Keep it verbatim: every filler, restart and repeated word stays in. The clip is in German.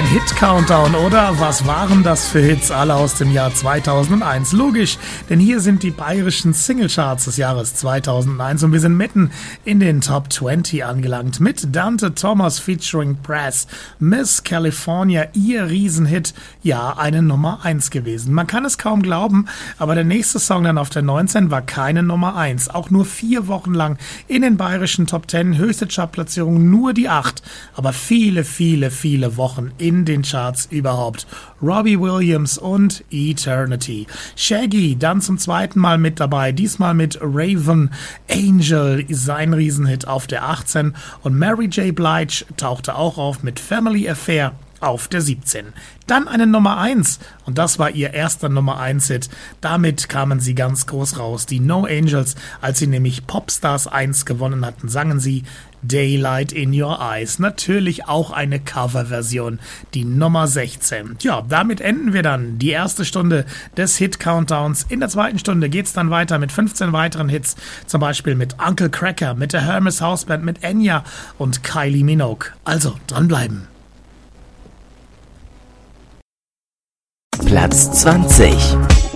ein Hit-Countdown, oder? Was waren das für Hits, alle aus dem Jahr zweitausendeins? Logisch, denn hier sind die bayerischen Singlecharts des Jahres zweitausendeins und wir sind mitten in den Top zwanzig angelangt mit Dante Thomas featuring Press, Miss California, ihr Riesenhit, ja, eine Nummer eins gewesen. Man kann es kaum glauben, aber der nächste Song dann auf der neunzehn war keine Nummer eins. Auch nur vier Wochen lang in den bayerischen Top zehn, höchste Chartplatzierung nur die acht, aber viele, viele, viele Wochen in den Charts überhaupt. Robbie Williams und Eternity. Shaggy dann zum zweiten Mal mit dabei, diesmal mit Raven Angel, sein Riesenhit auf der achtzehn und Mary J. Blige tauchte auch auf mit Family Affair auf der siebzehn. Dann eine Nummer eins und das war ihr erster Nummer eins Hit. Damit kamen sie ganz groß raus. Die No Angels, als sie nämlich Popstars eins gewonnen hatten, sangen sie Daylight in Your Eyes. Natürlich auch eine Coverversion, die Nummer sechzehn. Ja, damit enden wir dann die erste Stunde des Hit-Countdowns. In der zweiten Stunde geht's dann weiter mit fünfzehn weiteren Hits, zum Beispiel mit Uncle Cracker, mit der Hermes House Band, mit Enya und Kylie Minogue. Also dranbleiben. Platz zwanzig.